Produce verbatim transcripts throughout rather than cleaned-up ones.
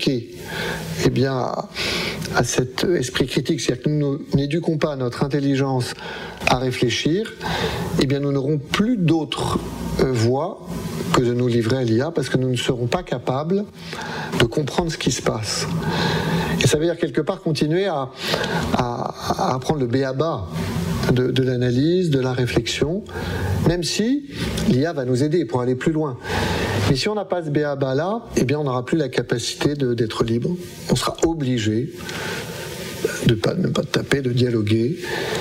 éduqués eh bien, à, à cet esprit critique, c'est-à-dire que nous n'éduquons pas notre intelligence à réfléchir, eh bien nous n'aurons plus d'autre euh, voie que de nous livrer à l'I A, parce que nous ne serons pas capables de comprendre ce qui se passe. Et ça veut dire quelque part continuer à, à, à apprendre le b a ba de, de l'analyse, de la réflexion, même si l'I A va nous aider pour aller plus loin. Mais si on n'a pas ce b a ba là, eh bien on n'aura plus la capacité de, d'être libre. On sera obligé de pas, ne pas taper, de dialoguer.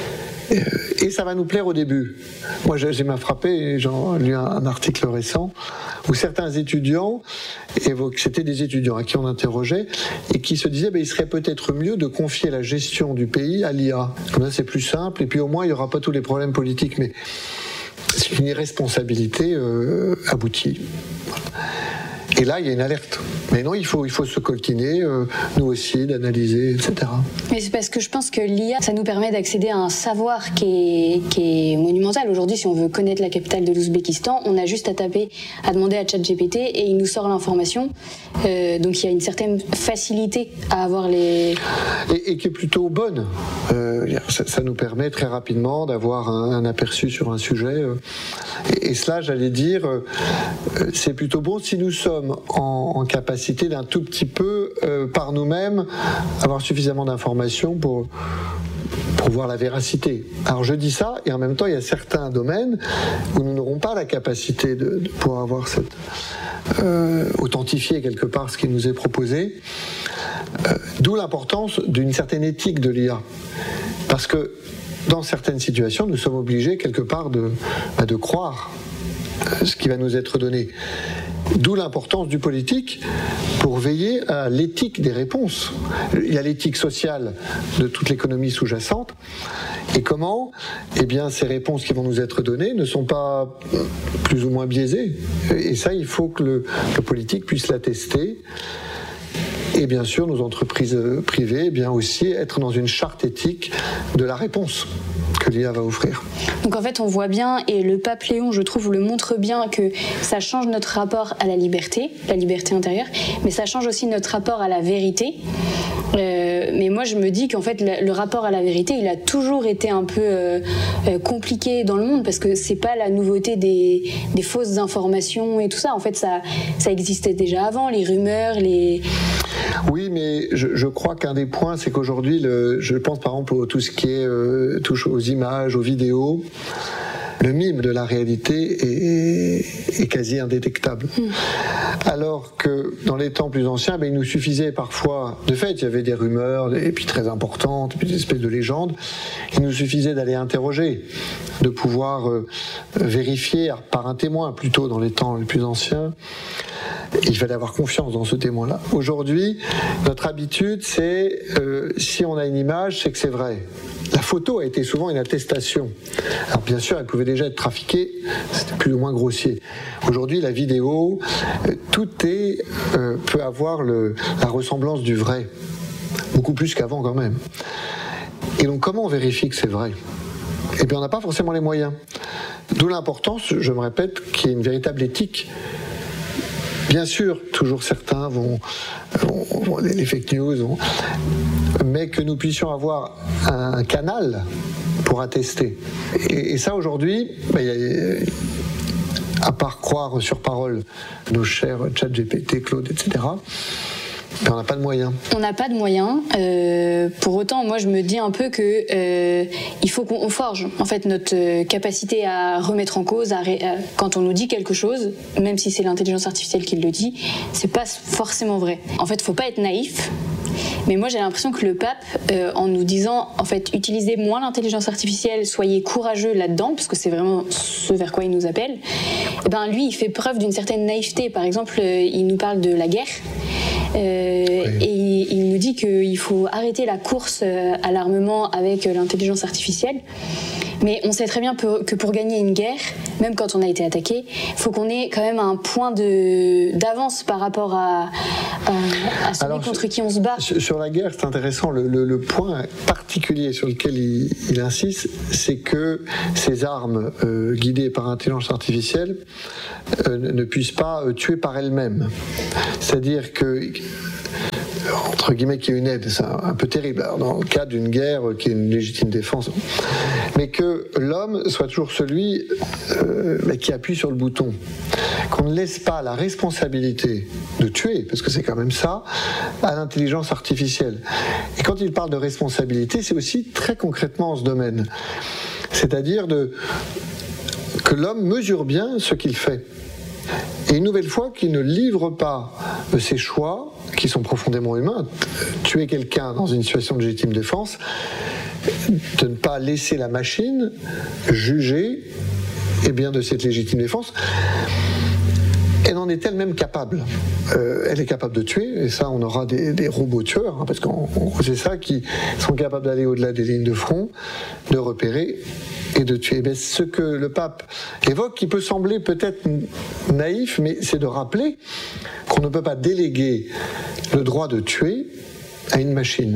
Et ça va nous plaire au début. Moi, j'ai m'a frappé, j'ai lu un, un article récent où certains étudiants évoquent, c'était des étudiants à qui on interrogeait, et qui se disaient, ben, il serait peut-être mieux de confier la gestion du pays à l'I A. Comme ça, c'est plus simple, et puis au moins, il n'y aura pas tous les problèmes politiques. Mais c'est une irresponsabilité euh, aboutie. Voilà. Et là, il y a une alerte. Mais non, il faut, il faut se coltiner, euh, nous aussi, d'analyser, et cetera. Mais c'est parce que je pense que l'I A, ça nous permet d'accéder à un savoir qui est, qui est monumental. Aujourd'hui, si on veut connaître la capitale de l'Ouzbékistan, on a juste à taper, à demander à ChatGPT et il nous sort l'information. Euh, donc il y a une certaine facilité à avoir les... Et, et qui est plutôt bonne. Euh, ça, ça nous permet très rapidement d'avoir un, un aperçu sur un sujet. Et, et cela, j'allais dire, euh, c'est plutôt bon si nous sommes en, en capacité d'un tout petit peu, euh, par nous-mêmes, avoir suffisamment d'informations pour, pour voir la véracité. Alors je dis ça, et en même temps, il y a certains domaines où nous n'aurons pas la capacité de, de pouvoir avoir cette... Euh, authentifier quelque part ce qui nous est proposé. Euh, d'où l'importance d'une certaine éthique de l'I A. Parce que dans certaines situations, nous sommes obligés quelque part de, bah, de croire ce qui va nous être donné. D'où l'importance du politique pour veiller à l'éthique des réponses. Il y a l'éthique sociale de toute l'économie sous-jacente. Et comment, eh bien, ces réponses qui vont nous être données ne sont pas plus ou moins biaisées. Et ça, il faut que le, le politique puisse l'attester. Et bien sûr, nos entreprises privées, eh bien aussi être dans une charte éthique de la réponse que l'I A va offrir. Donc en fait, on voit bien, et le pape Léon, je trouve, le montre bien, que ça change notre rapport à la liberté, la liberté intérieure, mais ça change aussi notre rapport à la vérité. Euh, mais moi, je me dis qu'en fait, le, le rapport à la vérité, il a toujours été un peu euh, euh, compliqué dans le monde, parce que c'est pas la nouveauté des, des fausses informations et tout ça. En fait, ça, ça existait déjà avant, les rumeurs, les... Oui, mais je, je crois qu'un des points, c'est qu'aujourd'hui, le, je pense par exemple à tout ce qui est, euh, touche aux images, aux vidéos, le mime de la réalité est, est quasi indétectable. Mmh. Alors que dans les temps plus anciens, ben, il nous suffisait parfois, de fait, il y avait des rumeurs, et puis très importantes, et puis des espèces de légendes, il nous suffisait d'aller interroger, de pouvoir euh, vérifier par un témoin, plutôt dans les temps les plus anciens. Il fallait avoir confiance dans ce témoin-là. Aujourd'hui, notre habitude, c'est, euh, si on a une image, c'est que c'est vrai. La photo a été souvent une attestation. Alors bien sûr, elle pouvait déjà être trafiquée, c'était plus ou moins grossier. Aujourd'hui, la vidéo, euh, tout est, euh, peut avoir le, la ressemblance du vrai. Beaucoup plus qu'avant quand même. Et donc comment on vérifie que c'est vrai ? Eh bien, on n'a pas forcément les moyens. D'où l'importance, je me répète, qu'il y ait une véritable éthique. Bien sûr, toujours certains vont, vont, vont les fake news, vont, mais que nous puissions avoir un canal pour attester. Et, et ça, aujourd'hui, bah, y a, à part croire sur parole nos chers ChatGPT, Claude, et cetera, mais on n'a pas de moyens. On n'a pas de moyens. Euh, pour autant, moi, je me dis un peu que euh, il faut qu'on forge en fait notre capacité à remettre en cause, à ré, à, quand on nous dit quelque chose, même si c'est l'intelligence artificielle qui le dit, c'est pas forcément vrai. En fait, faut pas être naïf. Mais moi, j'ai l'impression que le pape, euh, en nous disant, en fait, utilisez moins l'intelligence artificielle, soyez courageux là-dedans, parce que c'est vraiment ce vers quoi il nous appelle. Et ben, lui, il fait preuve d'une certaine naïveté. Par exemple, euh, il nous parle de la guerre. Euh, oui. Et il nous dit qu'il faut arrêter la course à l'armement avec l'intelligence artificielle. Mais on sait très bien que pour gagner une guerre, même quand on a été attaqué, il faut qu'on ait quand même un point de, d'avance par rapport à, à, à celui Alors, contre qui on se bat. Sur la guerre, c'est intéressant. Le, le, le point particulier sur lequel il, il insiste, c'est que ces armes euh, guidées par intelligence artificielle euh, ne puissent pas euh, tuer par elles-mêmes. C'est-à-dire que entre guillemets, qui est une aide, c'est un, un peu terrible, alors, dans le cas d'une guerre qui est une légitime défense, mais que l'homme soit toujours celui euh, qui appuie sur le bouton, qu'on ne laisse pas la responsabilité de tuer, parce que c'est quand même ça, à l'intelligence artificielle. Et quand il parle de responsabilité, c'est aussi très concrètement en ce domaine, c'est-à-dire de, que l'homme mesure bien ce qu'il fait. Et une nouvelle fois, qu'il ne livre pas ses choix, qui sont profondément humains, tuer quelqu'un dans une situation de légitime défense, de ne pas laisser la machine juger eh bien, de cette légitime défense. Elle en est elle-même capable. Euh, elle est capable de tuer, et ça, on aura des, des robots tueurs, hein, parce que c'est ça qui sont capables d'aller au-delà des lignes de front, de repérer et de tuer. Mais ce que le pape évoque, qui peut sembler peut-être naïf, mais c'est de rappeler qu'on ne peut pas déléguer le droit de tuer à une machine.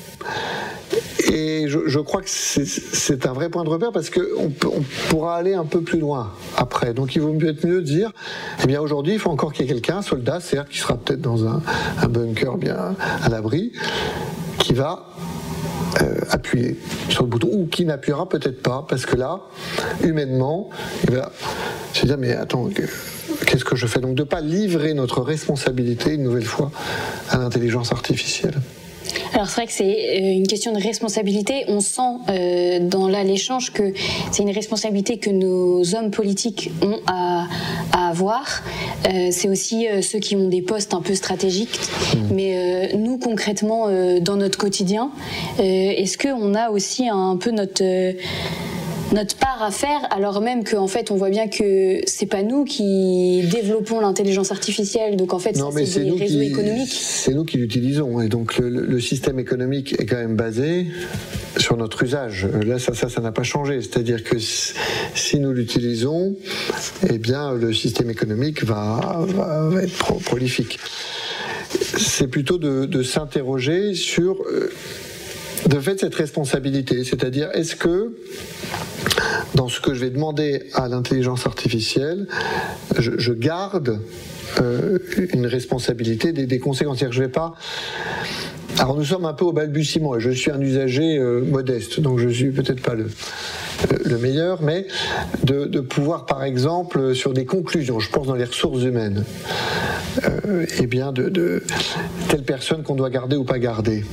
Et je, je crois que c'est, c'est un vrai point de repère, parce qu'on on pourra aller un peu plus loin après. Donc il vaut mieux être mieux de dire, eh bien aujourd'hui il faut encore qu'il y ait quelqu'un, un soldat certes, qui sera peut-être dans un, un bunker bien à l'abri, qui va Euh, appuyer sur le bouton, ou qui n'appuiera peut-être pas, parce que là, humainement, il va se dire, mais attends, qu'est-ce que je fais? Donc de ne pas livrer notre responsabilité, une nouvelle fois, à l'intelligence artificielle. Alors c'est vrai que c'est une question de responsabilité. On sent euh, dans là l'échange que c'est une responsabilité que nos hommes politiques ont à, à avoir. Euh, c'est aussi euh, ceux qui ont des postes un peu stratégiques. Mmh. Mais euh, nous concrètement euh, dans notre quotidien, euh, est-ce qu'on a aussi un peu notre euh, notre part à faire, alors même qu'en fait on voit bien que c'est pas nous qui développons l'intelligence artificielle, donc en fait non, ça, c'est, c'est des réseaux qui, économiques. C'est nous qui l'utilisons, et donc le, le système économique est quand même basé sur notre usage. Là, ça, ça, ça n'a pas changé. C'est-à-dire que si nous l'utilisons, eh bien le système économique va, va, va être pro- prolifique. C'est plutôt de, de s'interroger sur euh, de fait cette responsabilité, c'est-à-dire est-ce que dans ce que je vais demander à l'intelligence artificielle, je, je garde euh, une responsabilité des, des conséquences. C'est-à-dire que je vais pas. Alors nous sommes un peu au balbutiement, et je suis un usager euh, modeste, donc je suis peut-être pas le, le meilleur, mais de, de pouvoir par exemple sur des conclusions, je pense dans les ressources humaines, euh, eh bien de, de telle personne qu'on doit garder ou pas garder.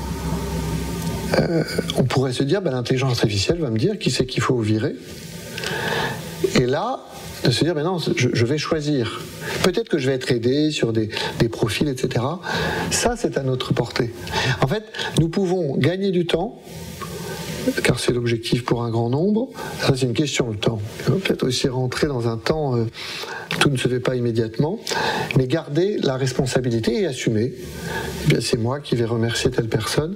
Euh, on pourrait se dire, ben, l'intelligence artificielle va me dire qui c'est qu'il faut virer. Et là, de se dire, ben non, je, je vais choisir. Peut-être que je vais être aidé sur des, des profils, et cetera. Ça, c'est à notre portée. En fait, nous pouvons gagner du temps, car c'est l'objectif pour un grand nombre. Ça, c'est une question, le temps. Il va peut-être aussi rentrer dans un temps, euh, tout ne se fait pas immédiatement, mais garder la responsabilité et assumer. Eh bien, c'est moi qui vais remercier telle personne.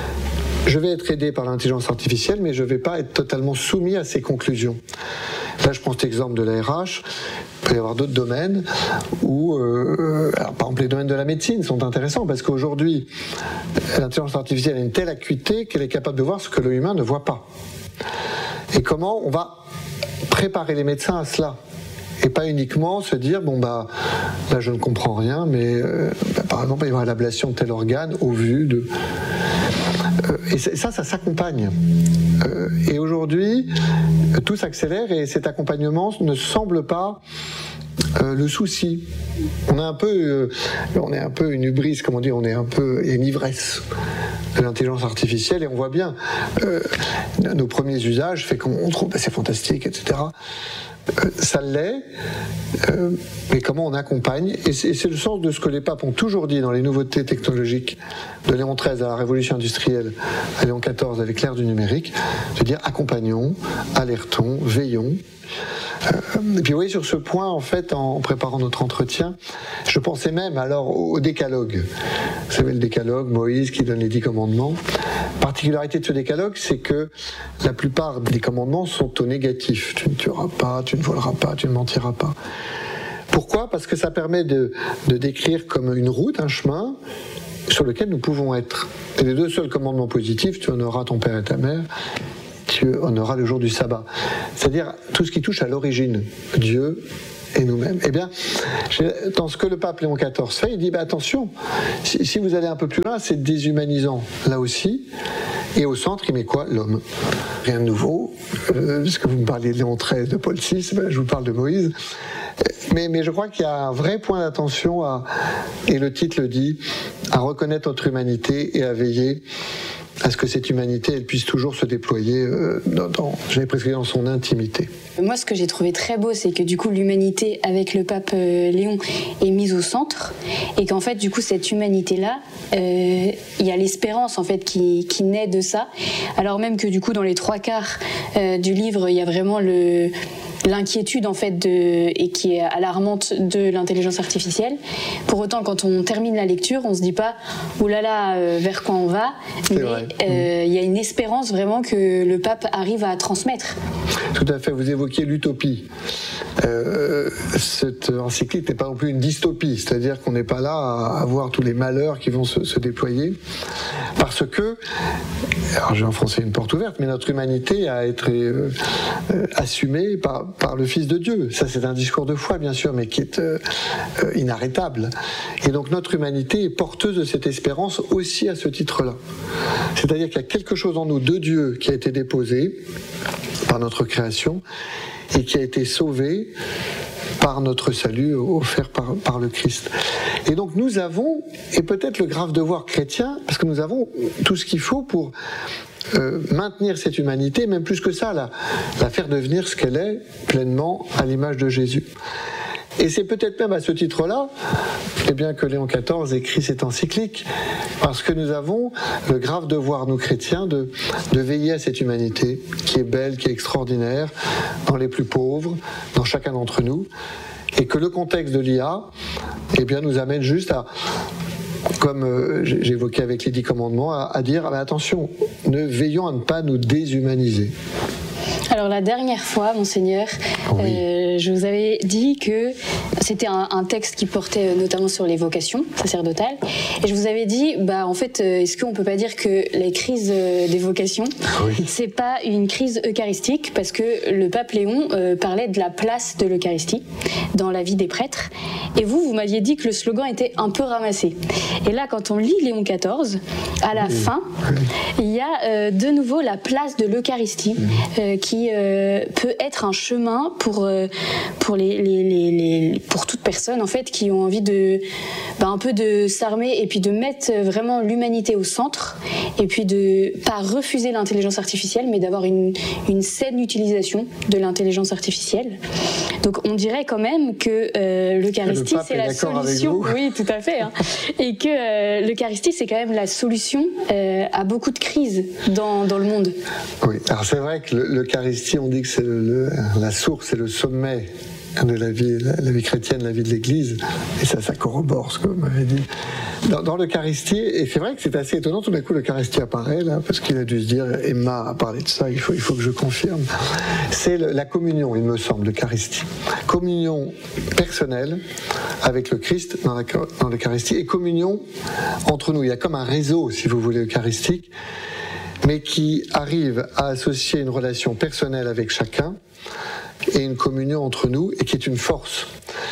Je vais être aidé par l'intelligence artificielle, mais je ne vais pas être totalement soumis à ses conclusions. Là, je prends cet exemple de l'A R H. Il peut y avoir d'autres domaines où, euh, alors, par exemple, les domaines de la médecine sont intéressants, parce qu'aujourd'hui, l'intelligence artificielle a une telle acuité qu'elle est capable de voir ce que l'œil humain ne voit pas. Et comment on va préparer les médecins à cela? Et pas uniquement se dire, bon bah, là je ne comprends rien, mais euh, bah, par exemple, il y aura l'ablation de tel organe au vu de... Euh, et ça, ça s'accompagne. Euh, et aujourd'hui, tout s'accélère, et cet accompagnement ne semble pas euh, le souci. On a un peu, euh, on est un peu une hubris, comment dire, on est un peu, il y a une ivresse de l'intelligence artificielle, et on voit bien euh, nos premiers usages fait qu'on trouve bah, c'est fantastique, et cetera. Euh, ça l'est, euh, mais comment on accompagne, et c'est, et c'est le sens de ce que les papes ont toujours dit dans les nouveautés technologiques de Léon treize à la révolution industrielle, à Léon quatorze avec l'ère du numérique, de dire accompagnons, alertons, veillons. Euh, et puis vous voyez, sur ce point, en fait, en préparant notre entretien, je pensais même alors au décalogue. Vous savez, le décalogue, Moïse qui donne les dix commandements. La particularité de ce décalogue, c'est que la plupart des commandements sont au négatif. Tu ne tueras pas, tu ne voleras pas, tu ne mentiras pas. Pourquoi ? Parce que ça permet de, de décrire comme une route, un chemin, sur lequel nous pouvons être. Et les deux seuls commandements positifs, tu honoreras ton père et ta mère, tu honoreras le jour du sabbat. C'est-à-dire tout ce qui touche à l'origine, Dieu et nous-mêmes. Eh bien, dans ce que le pape Léon quatorze fait, il dit, bah, attention, si, si vous allez un peu plus loin, c'est déshumanisant, là aussi, et au centre, il met quoi? L'homme. Rien de nouveau, euh, puisque vous me parliez de Léon treize, de Paul six, ben, je vous parle de Moïse. Mais, mais je crois qu'il y a un vrai point d'attention, à, et le titre le dit, à reconnaître notre humanité et à veiller à ce que cette humanité elle puisse toujours se déployer euh, dans, dans, j'allais presque dire, dans son intimité. Moi, ce que j'ai trouvé très beau, c'est que du coup, l'humanité avec le pape euh, Léon est mise au centre, et qu'en fait, du coup, cette humanité-là, euh, il y a l'espérance en fait qui, qui naît de ça, alors même que du coup, dans les trois quarts euh, du livre, il y a vraiment le l'inquiétude en fait de, et qui est alarmante de l'intelligence artificielle. Pour autant, quand on termine la lecture, on se dit pas oulala là là, euh, vers quoi on va, mais il euh, y a une espérance vraiment que le pape arrive à transmettre. Tout à fait. Vous évoquiez l'utopie. Euh, cette encyclique n'est pas non plus une dystopie, c'est-à-dire qu'on n'est pas là à voir tous les malheurs qui vont se, se déployer, parce que, alors je vais enfoncer une porte ouverte, mais notre humanité a été euh, euh, assumée par par le Fils de Dieu. Ça, c'est un discours de foi, bien sûr, mais qui est euh, euh, inarrêtable. Et donc, notre humanité est porteuse de cette espérance aussi à ce titre-là. C'est-à-dire qu'il y a quelque chose en nous de Dieu qui a été déposé par notre création et qui a été sauvé par notre salut offert par, par le Christ. Et donc, nous avons, et peut-être le grave devoir chrétien, parce que nous avons tout ce qu'il faut pour Euh, maintenir cette humanité, même plus que ça, la, la faire devenir ce qu'elle est pleinement à l'image de Jésus. Et c'est peut-être même à ce titre-là, eh bien, que Léon quatorze écrit cette encyclique, parce que nous avons le grave devoir, nous chrétiens, de, de veiller à cette humanité qui est belle, qui est extraordinaire, dans les plus pauvres, dans chacun d'entre nous, et que le contexte de l'I A, eh bien, nous amène juste à, comme euh, j'évoquais avec les dix commandements, à, à dire ah ben attention, ne veillons à ne pas nous déshumaniser. Alors la dernière fois, Monseigneur, oui. euh, je vous avais dit que c'était un, un texte qui portait notamment sur les vocations sacerdotales, et je vous avais dit, bah en fait, est-ce qu'on peut pas dire que les crises des vocations, oui. c'est pas une crise eucharistique, parce que le pape Léon euh, parlait de la place de l'Eucharistie dans la vie des prêtres, et vous, vous m'aviez dit que le slogan était un peu ramassé. Et là, quand on lit Léon quatorze, à la oui. fin, oui. il y a euh, de nouveau la place de l'Eucharistie oui. euh, qui euh, peut être un chemin pour euh, pour les, les, les, les pour toute personne en fait qui ont envie de bah, un peu de s'armer et puis de mettre vraiment l'humanité au centre et puis de pas refuser l'intelligence artificielle mais d'avoir une une saine utilisation de l'intelligence artificielle. Donc on dirait quand même que euh, l'Eucharistie c'est la solution. Oui, tout à fait. Hein. Et que euh, l'Eucharistie c'est quand même la solution euh, à beaucoup de crises dans dans le monde. Oui, alors c'est vrai que l'Eucharistie, on dit que c'est le, le, la source et le sommet de la vie, la, la vie chrétienne, la vie de l'Église, et ça, ça corrobore ce que vous m'avez dit. Dans, dans l'Eucharistie, et c'est vrai que c'est assez étonnant, tout d'un coup l'Eucharistie apparaît, là, parce qu'il a dû se dire, Emma a parlé de ça, il faut, il faut que je confirme. C'est le, la communion, il me semble, l'Eucharistie. Communion personnelle avec le Christ dans, la, dans l'Eucharistie, et communion entre nous. Il y a comme un réseau, si vous voulez, eucharistique, mais qui arrive à associer une relation personnelle avec chacun et une communion entre nous, et qui est une force.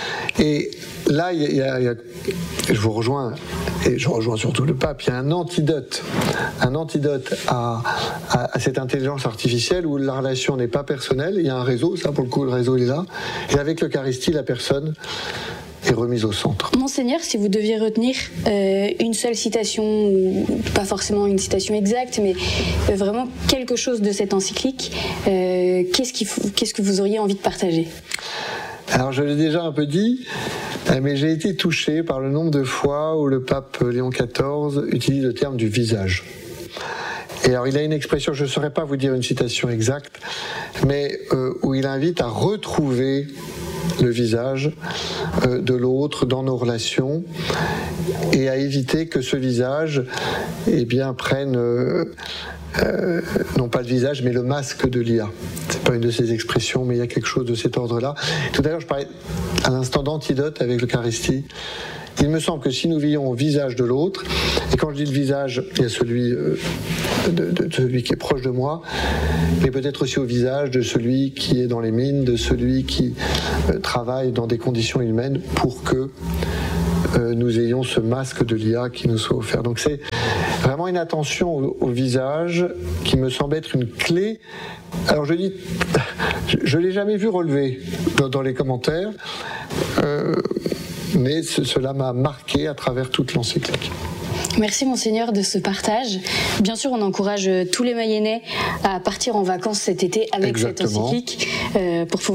Et là, il y a, il y a, je vous rejoins, et je rejoins surtout le pape, il y a un antidote, un antidote à, à, à cette intelligence artificielle où la relation n'est pas personnelle, il y a un réseau, ça pour le coup, le réseau il est là, et avec l'Eucharistie, la personne est remise au centre. Monseigneur, si vous deviez retenir euh, une seule citation, ou pas forcément une citation exacte, mais euh, vraiment quelque chose de cette encyclique, euh, qu'est-ce, qu'il faut, qu'est-ce que vous auriez envie de partager ? Alors je l'ai déjà un peu dit, mais j'ai été touché par le nombre de fois où le pape Léon quatorze utilise le terme du visage. Et alors il a une expression, je ne saurais pas vous dire une citation exacte, mais euh, où il invite à retrouver le visage euh, de l'autre dans nos relations et à éviter que ce visage eh bien, prenne euh, euh, non pas le visage mais le masque de l'I A. C'est pas une de ces expressions mais il y a quelque chose de cet ordre-là. Tout à l'heure je parlais à l'instant d'antidote avec l'Eucharistie Il me semble que si nous veillons au visage de l'autre, et quand je dis le visage, il y a celui, euh, de, de, de celui qui est proche de moi, mais peut-être aussi au visage de celui qui est dans les mines, de celui qui euh, travaille dans des conditions humaines pour que euh, nous ayons ce masque de l'I A qui nous soit offert. Donc c'est vraiment une attention au, au visage qui me semble être une clé. Alors je dis, je ne l'ai jamais vu relevé dans, dans les commentaires, euh, mais ce, cela m'a marqué à travers toute l'encyclique. Merci Monseigneur de ce partage. Bien sûr, on encourage tous les Mayennais à partir en vacances cet été avec Exactement. cette encyclique euh, pour pouvoir